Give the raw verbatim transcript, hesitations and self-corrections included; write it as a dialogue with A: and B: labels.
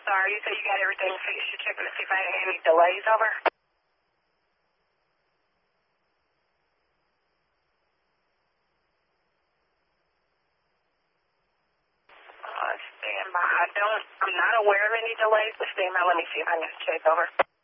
A: sorry. You said you got everything fixed. You're checking to see if I had any delays over? Uh, stand by. I don't, I'm not aware of any delays, but stand by. Let me see if I can check over.